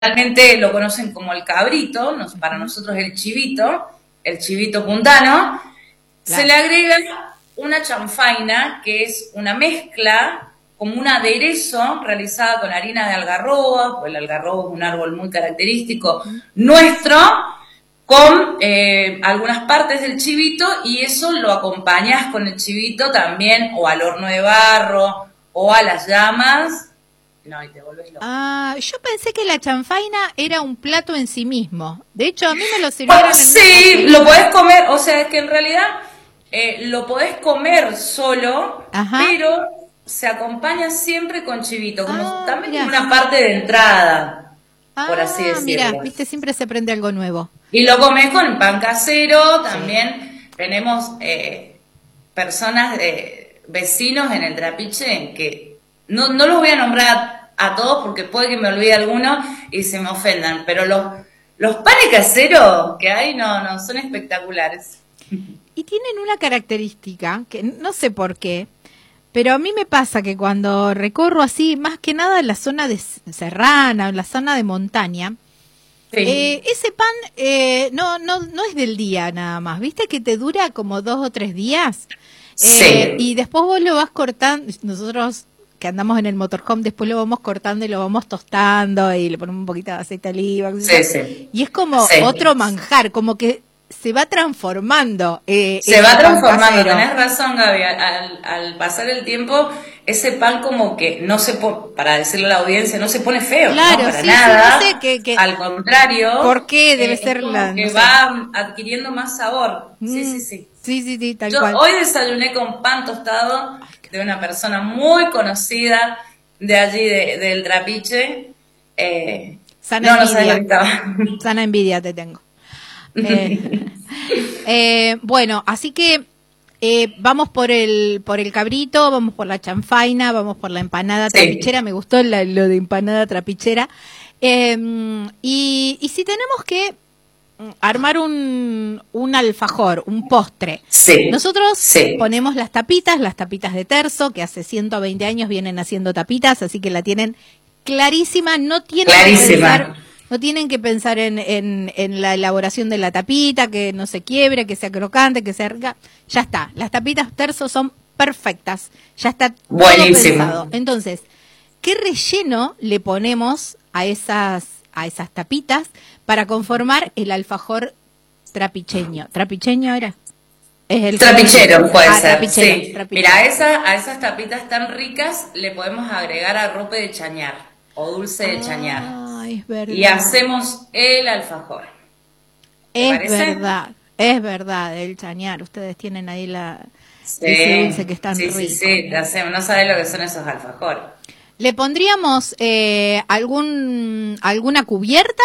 realmente lo conocen como el cabrito, para nosotros el chivito puntano, se Claro. le agrega una chanfaina, que es una mezcla, como un aderezo realizada con harina de algarroba, pues el algarrobo es un árbol muy característico nuestro, con algunas partes del chivito, y eso lo acompañas con el chivito también, o al horno de barro, o a las llamas. No, y te volvés loco. Ah, yo pensé que la chanfaina era un plato en sí mismo. De hecho, a mí me lo Bueno, sirvieron sí, así. lo podés comer, o sea, es que en realidad lo podés comer solo, Ajá. pero se acompaña siempre con chivito, como Ah, también como mira. una parte de entrada, por así Ah, mira, decirlo. viste, siempre se aprende algo nuevo. Y lo comes con pan casero, Sí. también tenemos personas, vecinos en el Trapiche, que no los voy a nombrar a todos porque puede que me olvide alguno y se me ofendan, pero los panes caseros que hay no son espectaculares. Y tienen una característica que no sé por qué, pero a mí me pasa que cuando recorro así, más que nada en la zona de serrana, en la zona de montaña, Sí, ese pan no es del día nada más, viste que te dura como 2 o 3 días. Y sí, después vos lo vas cortando, nosotros que andamos en el motorhome, después lo vamos cortando y lo vamos tostando y le ponemos un poquito de aceite de oliva, qué sé yo, sí, sí, y es como sí. otro manjar, como que se va transformando Se ese va pan transformando, casero. tenés razón, Gaby. Al pasar el tiempo, ese pan como que no se pone, para decirle a la audiencia, no se pone feo, ¿no? Claro, Para sí, sí, no sé nada. Al por contrario, qué debe es ser como no que sé. va adquiriendo más sabor. Sí, sí, Mm, sí. sí, sí, sí, tal Yo cual. hoy desayuné con pan tostado Ay, qué de rico. una persona muy conocida de allí, del Trapiche. Sana No sabes lo que envidia, estaba. sana envidia te tengo. Eh, bueno, así que vamos por el cabrito, vamos por la chanfaina, vamos por la empanada trapichera. Sí, Me gustó lo de empanada trapichera. Y si tenemos que armar un alfajor, un postre, sí, nosotros sí. ponemos las tapitas de terzo, que hace 120 años vienen haciendo tapitas, así que la tienen clarísima, Clarísima. no tienen que pensar en la elaboración de la tapita, que no se quiebre, que sea crocante, que sea rica. Ya está, las tapitas terzo son perfectas, ya está todo Buenísimo. pensado. Entonces, ¿qué relleno le ponemos a esas tapitas para conformar el alfajor trapicheño? ¿Trapicheño era? Es el relleno. Trapichero puede Ah, ser, trapichero, sí. Mira, trapichero. a esas tapitas tan ricas le podemos agregar arrope de chañar o dulce de chañar. Ah, es Y verdad. hacemos el alfajor. ¿Te parece? Es verdad, el chañar. Ustedes tienen ahí ese dulce que Sí, es tan sí, sí, rico. sí, te hacemos. No sabes lo que son esos alfajores. ¿Le pondríamos alguna cubierta?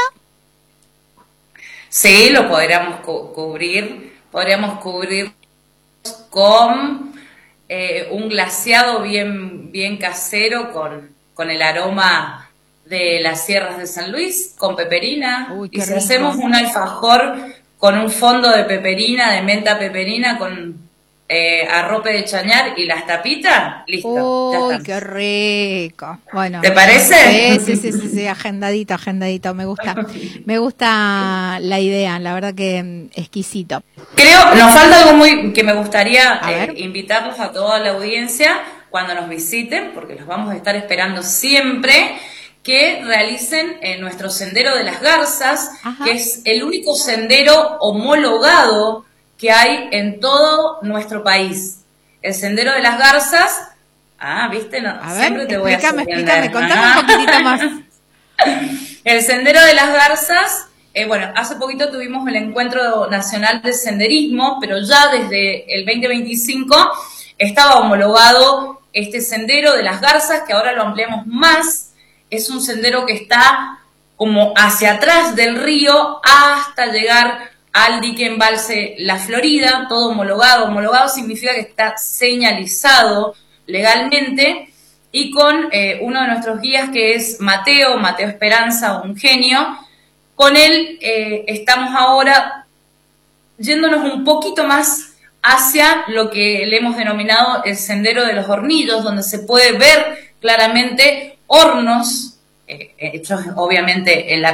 Sí, lo podríamos cubrir. Podríamos cubrir con un glaseado bien casero con el aroma de las sierras de San Luis, con peperina. Uy, Y qué si hacemos rico. un alfajor con un fondo de peperina, de menta peperina, con arrope de chañar y las tapitas, listo, ya Uy, qué estamos. rico. Bueno, ¿Te parece? sí, sí, sí, sí, sí, agendadito, agendadito. Me gusta la idea, la verdad que exquisito. Creo, nos falta algo muy que me gustaría A ver. invitarlos a toda la audiencia cuando nos visiten, porque los vamos a estar esperando siempre, que realicen nuestro Sendero de las Garzas, Ajá. que es el único sendero homologado que hay en todo nuestro país. El Sendero de las Garzas, viste, no, A ver, siempre te voy a explícame, sorprender. contame un poquitito más. El Sendero de las Garzas, bueno, hace poquito tuvimos el Encuentro Nacional de Senderismo, pero ya desde el 2025 estaba homologado este Sendero de las Garzas, que ahora lo ampliamos más. Es un sendero que está como hacia atrás del río hasta llegar al dique embalse La Florida, todo homologado. Homologado significa que está señalizado legalmente, y con uno de nuestros guías que es Mateo Esperanza, un genio. Con él estamos ahora yéndonos un poquito más hacia lo que le hemos denominado el Sendero de los Hornillos, donde se puede ver claramente hornos hechos obviamente en la